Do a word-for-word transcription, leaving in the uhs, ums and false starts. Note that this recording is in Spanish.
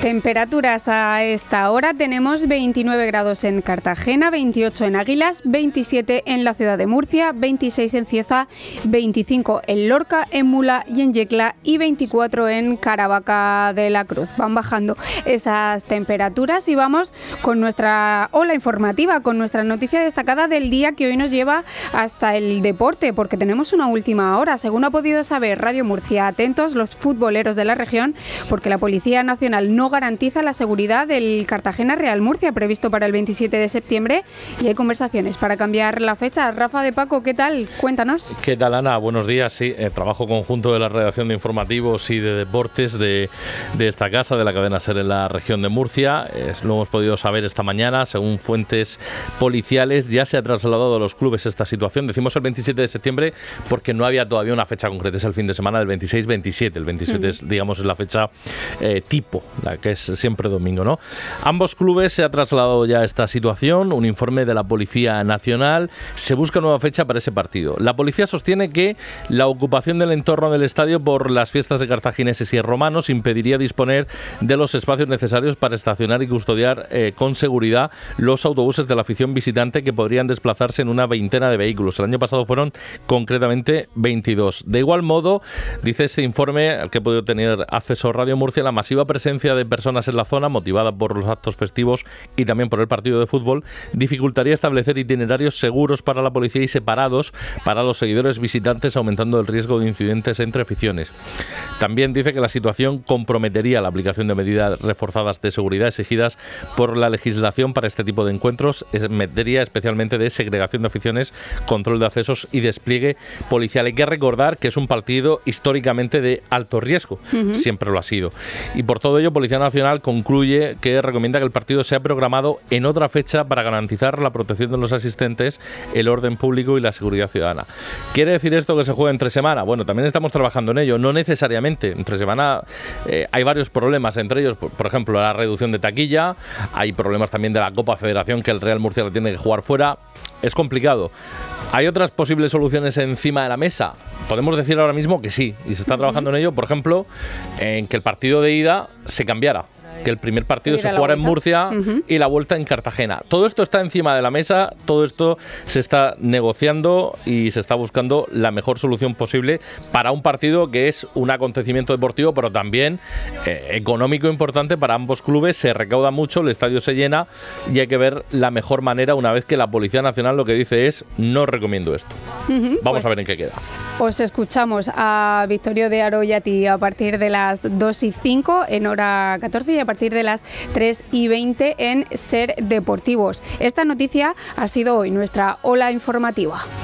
Temperaturas a esta hora, tenemos veintinueve grados en Cartagena, veintiocho en Águilas, veintisiete en la ciudad de Murcia, veintiséis en Cieza, veinticinco en Lorca, en Mula y en Yecla y veinticuatro en Caravaca de la Cruz. Van bajando esas temperaturas y vamos con nuestra ola informativa, con nuestra noticia destacada del día que hoy nos lleva hasta el deporte, porque tenemos una última hora. Según ha podido saber Radio Murcia, atentos los futboleros de la región, porque la Policía Nacional no garantiza la seguridad del Cartagena Real Murcia previsto para el veintisiete de septiembre y hay conversaciones para cambiar la fecha. Rafa de Paco, ¿qué tal? Cuéntanos. ¿Qué tal, Ana? Buenos días. Sí, eh, trabajo conjunto de la redacción de informativos y de deportes de, de esta casa, de la cadena SER en la región de Murcia. Eh, lo hemos podido saber esta mañana, según fuentes policiales, ya se ha trasladado a los clubes esta situación. Decimos el veintisiete de septiembre porque no había todavía una fecha concreta, es el fin de semana del veintiséis veintisiete. El veintisiete, mm. es, digamos, es la fecha eh, tipo, la que es siempre domingo, ¿no? Ambos clubes se ha trasladado ya esta situación, un informe de la Policía Nacional, se busca nueva fecha para ese partido. La policía sostiene que la ocupación del entorno del estadio por las fiestas de cartagineses y romanos impediría disponer de los espacios necesarios para estacionar y custodiar eh, con seguridad los autobuses de la afición visitante, que podrían desplazarse en una veintena de vehículos. El año pasado fueron concretamente veintidós. De igual modo, dice este informe al que he podido tener acceso Radio Murcia, la masiva presencia de personas en la zona, motivada por los actos festivos y también por el partido de fútbol, dificultaría establecer itinerarios seguros para la policía y separados para los seguidores visitantes, aumentando el riesgo de incidentes entre aficiones. También dice que la situación comprometería la aplicación de medidas reforzadas de seguridad exigidas por la legislación para este tipo de encuentros, en materia especialmente de segregación de aficiones, control de accesos y despliegue policial. Hay que recordar que es un partido históricamente de alto riesgo, uh-huh. siempre lo ha sido. Y por todo ello, Policía Nacional concluye que recomienda que el partido sea programado en otra fecha para garantizar la protección de los asistentes, el orden público y la seguridad ciudadana. ¿Quiere decir esto que se juega entre semana? Bueno, también estamos trabajando en ello, no necesariamente. Entre semana eh, hay varios problemas, entre ellos, por, por ejemplo, la reducción de taquilla, hay problemas también de la Copa Federación, que el Real Murcia lo tiene que jugar fuera. Es complicado. ¿Hay otras posibles soluciones encima de la mesa? Podemos decir ahora mismo que sí, y se está trabajando en ello, por ejemplo, en que el partido de ida se cambiara, que el primer partido se jugara en Murcia uh-huh. y la vuelta en Cartagena. Todo esto está encima de la mesa, todo esto se está negociando y se está buscando la mejor solución posible para un partido que es un acontecimiento deportivo, pero también eh, económico importante para ambos clubes. Se recauda mucho, el estadio se llena y hay que ver la mejor manera una vez que la Policía Nacional lo que dice es: no recomiendo esto. Uh-huh, Vamos pues, a ver en qué queda. Os escuchamos a Victorio de Aro y a ti a partir de las dos y cinco en hora catorce y a partir de las tres y veinte en SER Deportivos. Esta noticia ha sido hoy nuestra ola informativa.